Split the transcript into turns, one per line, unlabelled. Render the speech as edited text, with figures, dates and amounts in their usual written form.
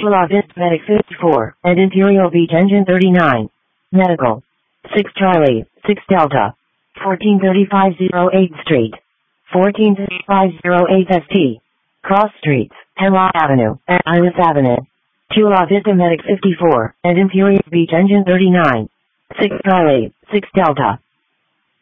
Chula Vista Medic 54, and Imperial Beach Engine 39. Medical. 6 Charlie, 6 Delta. 143508 Street. 143508 ST. Cross Streets, Hemlock Avenue, and Iris Avenue. Chula Vista Medic 54, and Imperial Beach Engine 39. 6 Charlie, 6 Delta.